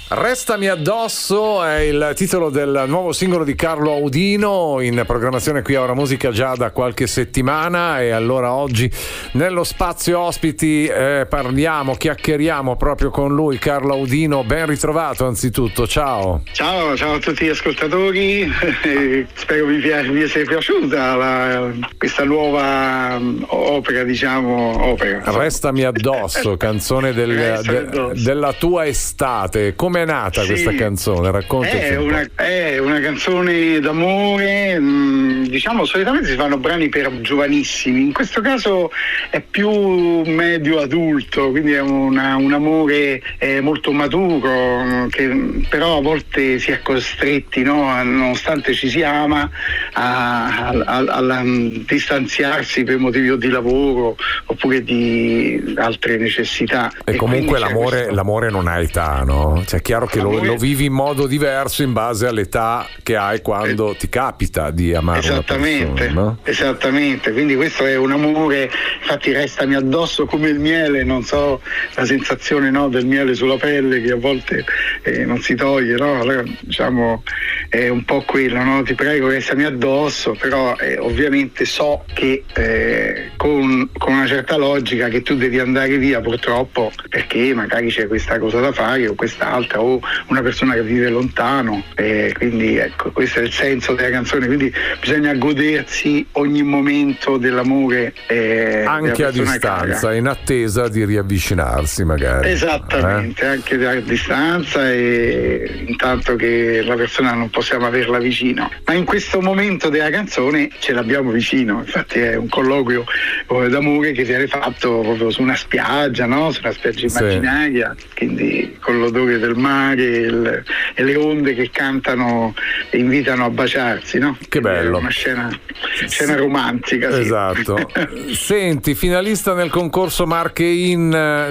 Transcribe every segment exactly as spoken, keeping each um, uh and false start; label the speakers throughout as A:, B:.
A: Restami addosso è il titolo del nuovo singolo di Carlo Audino, in programmazione qui a Ora Musica già da qualche settimana, e allora oggi nello spazio ospiti eh, parliamo, chiacchieriamo proprio con lui. Carlo Audino, ben ritrovato anzitutto, ciao.
B: Ciao, ciao a tutti gli ascoltatori, spero vi, pia- vi sia piaciuta la, questa nuova opera, diciamo, opera.
A: Restami addosso, canzone del,
B: Restami
A: de,
B: addosso.
A: della tua estate. Come è nata
B: Sì,
A: questa canzone? Raccontaci
B: è
A: un po'.
B: una, è una canzone d'amore, mh, diciamo solitamente si fanno brani per giovanissimi, in questo caso è più medio adulto, quindi è una, un amore eh, molto maturo, che però a volte si è costretti, no, nonostante ci si ama, a, a, a, a distanziarsi per motivi di lavoro oppure di altre necessità.
A: E,
B: e
A: comunque l'amore,
B: questo...
A: l'amore non ha età, no? Cioè, è chiaro che lo, lo vivi in modo diverso in base all'età che hai quando eh, ti capita di amare
B: esattamente,
A: una persona, no?
B: Esattamente, quindi questo è un amore, infatti restami addosso come il miele, non so, la sensazione, no, del miele sulla pelle che a volte eh, non si toglie, no? Allora, diciamo, è un po' quello, no? Ti prego, restami addosso, però eh, ovviamente so che eh, con, con una certa logica che tu devi andare via, purtroppo, perché magari c'è questa cosa da fare o quest'altra, o una persona che vive lontano, eh, quindi ecco, questo è il senso della canzone, quindi bisogna godersi ogni momento dell'amore, eh,
A: anche a distanza, cara, in attesa di riavvicinarsi magari.
B: Esattamente, eh? Anche a distanza, e intanto che la persona non possiamo averla vicino, ma in questo momento della canzone ce l'abbiamo vicino, infatti è un colloquio eh, d'amore che viene fatto proprio su una spiaggia, no? Su una spiaggia immaginaria, sì, quindi con l'odore del mare il, e le onde che cantano e invitano a baciarsi, no?
A: Che
B: quindi
A: bello,
B: è una scena, scena romantica, sì.
A: Esatto. Senti, finalista nel concorso Marche In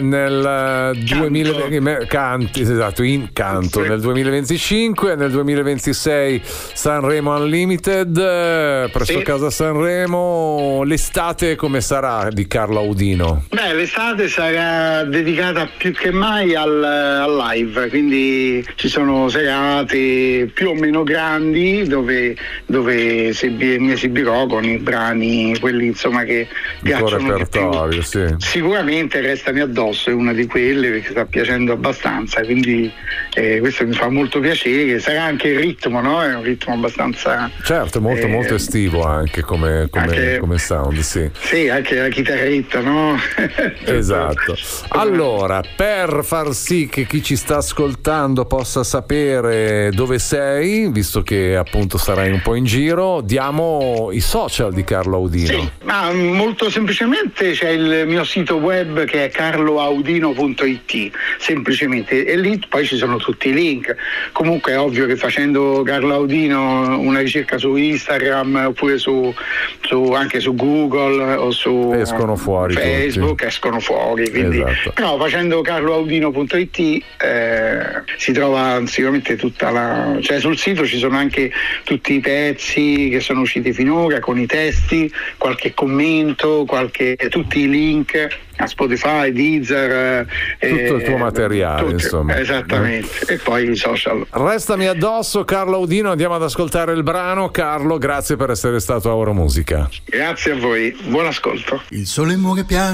A: nel duemila canti, esatto, in canto, sì, nel duemilaventicinque, nel duemilaventisei Sanremo Unlimited, presso, sì, casa Sanremo. L'estate come sarà di Carlo Audino?
B: Beh, l'estate sarà dedicata più che mai al, al live, quindi ci sono serate più o meno grandi dove, dove esebi, mi esibirò con i brani, quelli insomma che piacciono
A: repertorio, sì.
B: Sicuramente Restami addosso è una di quelle che sta piacendo abbastanza, quindi eh, questo mi fa molto piacere. Sarà anche il ritmo, no? È un ritmo abbastanza,
A: certo, molto eh, molto estivo anche come, come,
B: anche,
A: come sound, sì.
B: Sì, anche la chitarretta, no?
A: Esatto. Allora, per far sì che chi ci sta ascoltando possa sapere dove sei, visto che appunto sarai un po' in giro, diamo i social di Carlo Audino.
B: Sì, ma molto semplicemente c'è il mio sito web che è carlo audino punto it, semplicemente, e lì poi ci sono tutti i link. Comunque è ovvio che facendo Carlo Audino una ricerca su Instagram oppure su, su anche su Google o su
A: escono fuori
B: Facebook
A: tutti.
B: escono fuori, quindi,
A: esatto.
B: Però facendo carlo audino punto it eh, si trova sicuramente tutta la, cioè sul sito ci sono anche tutti i pezzi che sono usciti finora con i testi, qualche commento, qualche, tutti i link a Spotify, Deezer,
A: tutto eh, il tuo materiale, tutto, insomma.
B: Esattamente. E poi i social.
A: Restami addosso, Carlo Audino, andiamo ad ascoltare il brano. Carlo, grazie per essere stato a Ora Musica.
B: Grazie a voi, buon ascolto.
C: Il sole muore piano